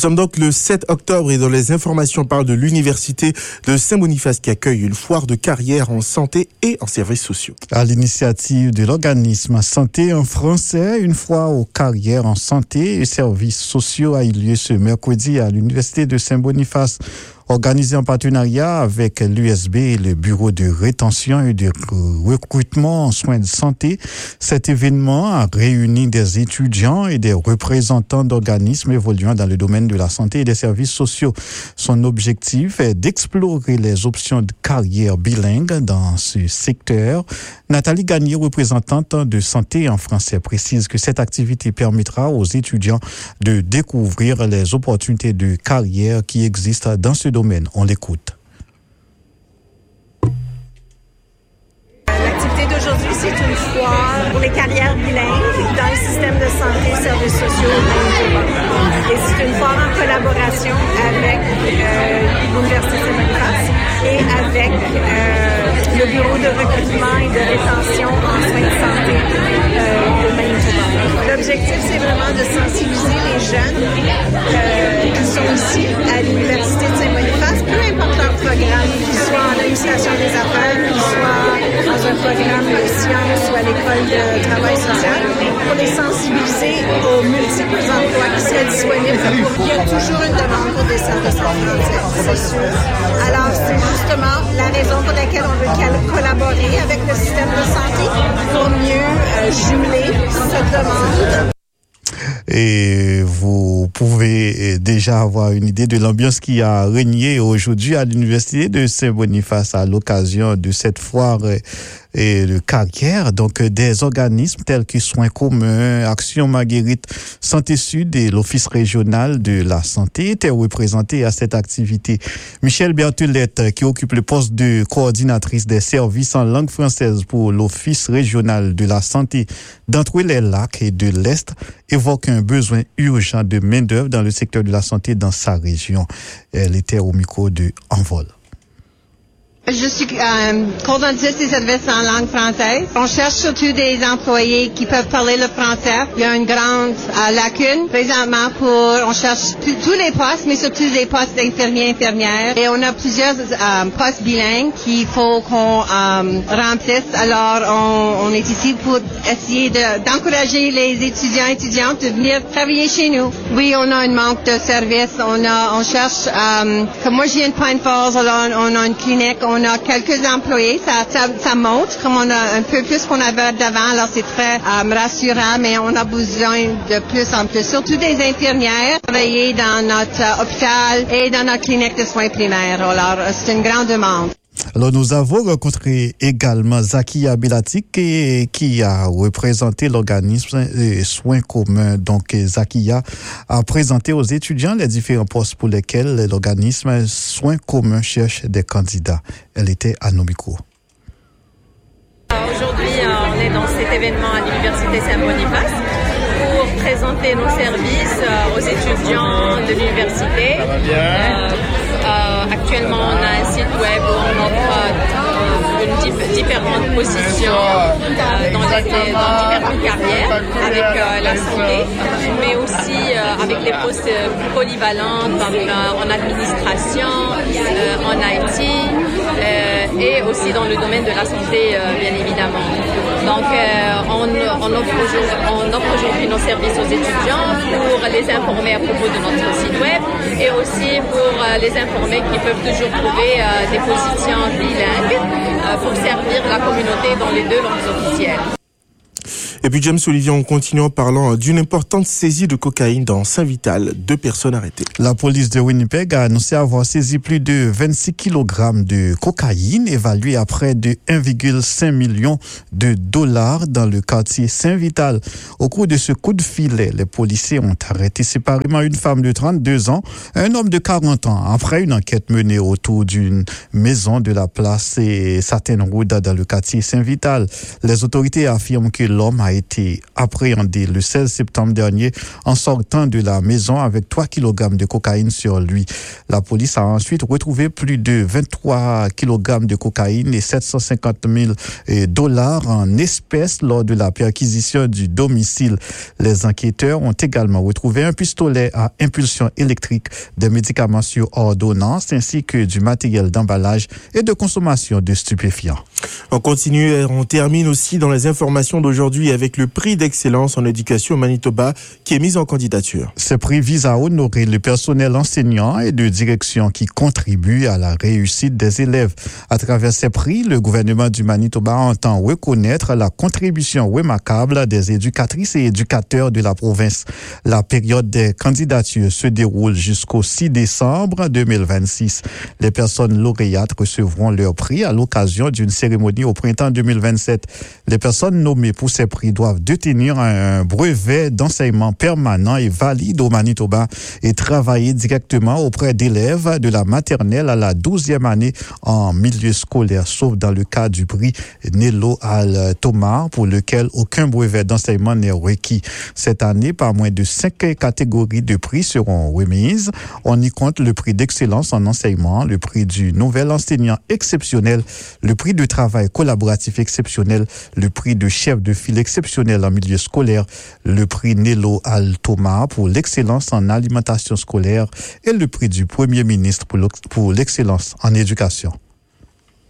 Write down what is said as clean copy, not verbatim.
sommes donc le 7 octobre et dans les informations, on parle de l'Université de Saint-Boniface qui accueille une foire de carrière en santé et en services sociaux. À l'initiative de l'organisme Santé en français, une foire aux carrières en santé et services sociaux a eu lieu ce mercredi à l'Université de Saint-Boniface. Organisé en partenariat avec l'USB et le Bureau de rétention et de recrutement en soins de santé, cet événement a réuni des étudiants et des représentants d'organismes évoluant dans le domaine de la santé et des services sociaux. Son objectif est d'explorer les options de carrière bilingue dans ce secteur. Nathalie Gagné, représentante de Santé en français, précise que cette activité permettra aux étudiants de découvrir les opportunités de carrière qui existent dans ce domaine. On l'écoute. L'activité d'aujourd'hui, c'est une foire pour les carrières bilingues dans le système de santé et services sociaux au Manitoba. Et c'est une foire en collaboration avec l'Université de Saint-Boniface et avec le Bureau de recrutement et de rétention en soins de santé au Manitoba. L'objectif, c'est vraiment de sensibiliser les jeunes qui sont ici à l'Université de Saint-Boniface, peu importe leur programme, qu'ils soient en administration des affaires, qu'ils soient dans un programme de sciences ou à l'école de travail social, pour les sensibiliser aux multiples emplois qui seraient disponibles. Il y a toujours une demande pour des services en français, c'est sûr. Alors, c'est justement la raison pour laquelle on veut collaborer avec le système de santé pour mieux jumeler cette demande. Et vous pouvez déjà avoir une idée de l'ambiance qui a régné aujourd'hui à l'Université de Saint-Boniface à l'occasion de cette foire et de carrière. Donc, des organismes tels que Soins communs, Action Marguerite, Santé Sud et l'Office régional de la santé étaient représentés à cette activité. Michel Berthelette, qui occupe le poste de coordinatrice des services en langue française pour l'Office régional de la santé d'Entre-les-Lacs et de l'Est, évoque un besoin urgent de main-d'œuvre dans le secteur de la santé dans sa région. Elle était au micro de Envol. Je suis coordonnatrice des services en langue française. On cherche surtout des employés qui peuvent parler le français. Il y a une grande lacune présentement on cherche tous les postes, mais surtout des postes d'infirmiers, infirmières. Et on a plusieurs postes bilingues qu'il faut qu'on remplisse. Alors, on est ici pour essayer d'encourager les étudiants et étudiantes de venir travailler chez nous. Oui, on a un manque de services. On cherche, comme moi je viens de Pine Falls, alors on a une clinique. On a quelques employés, ça monte comme on a un peu plus qu'on avait d'avant, alors c'est très rassurant, mais on a besoin de plus en plus, surtout des infirmières, travailler dans notre hôpital et dans notre clinique de soins primaires. Alors, c'est une grande demande. Alors, nous avons rencontré également Zakia Belatik qui a représenté l'organisme Soins communs. Donc, Zakia a présenté aux étudiants les différents postes pour lesquels l'organisme Soins communs cherche des candidats. Elle était à nos micros. Aujourd'hui, on est dans cet événement à l'Université Saint-Boniface pour présenter nos services aux étudiants de l'université. Actuellement, on a un site web où on offre différentes positions dans différentes carrières avec la santé, mais aussi avec des postes polyvalents en administration, en IT et aussi dans le domaine de la santé, bien évidemment. Donc, on offre aujourd'hui nos services aux étudiants pour les informer à propos de notre site web et aussi pour les informer qu'ils peuvent toujours trouver des positions bilingues pour servir la communauté dans les 2 langues officielles. Et puis James Olivier, on continue en parlant d'une importante saisie de cocaïne dans Saint-Vital. 2 personnes arrêtées. La police de Winnipeg a annoncé avoir saisi plus de 26 kg de cocaïne évaluée à près de 1,5 million de dollars dans le quartier Saint-Vital. Au cours de ce coup de filet, les policiers ont arrêté séparément une femme de 32 ans, un homme de 40 ans, après une enquête menée autour d'une maison de la place Satin Road dans le quartier Saint-Vital. Les autorités affirment que l'homme a a été appréhendé le 16 septembre dernier en sortant de la maison avec 3 kg de cocaïne sur lui. La police a ensuite retrouvé plus de 23 kg de cocaïne et 750 000 $ en espèces lors de la perquisition du domicile. Les enquêteurs ont également retrouvé un pistolet à impulsion électrique, des médicaments sur ordonnance ainsi que du matériel d'emballage et de consommation de stupéfiants. On termine aussi dans les informations d'aujourd'hui avec le prix d'excellence en éducation au Manitoba qui est mis en candidature. Ce prix vise à honorer le personnel enseignant et de direction qui contribue à la réussite des élèves. À travers ces prix, le gouvernement du Manitoba entend reconnaître la contribution remarquable des éducatrices et éducateurs de la province. La période des candidatures se déroule jusqu'au 6 décembre 2026. Les personnes lauréates recevront leur prix à l'occasion d'une cérémonie au printemps 2027. Les personnes nommées pour ces prix doivent détenir un brevet d'enseignement permanent et valide au Manitoba et travailler directement auprès d'élèves de la maternelle à la 12e année en milieu scolaire, sauf dans le cas du prix Nello Al Tomar, pour lequel aucun brevet d'enseignement n'est requis. Cette année, pas moins de 5 catégories de prix seront remises. On y compte le prix d'excellence en enseignement, le prix du nouvel enseignant exceptionnel, le prix de travail collaboratif exceptionnel, le prix de chef de file exceptionnel en milieu scolaire, le prix Nello Al Tomar pour l'excellence en alimentation scolaire et le prix du Premier ministre pour l'excellence en éducation.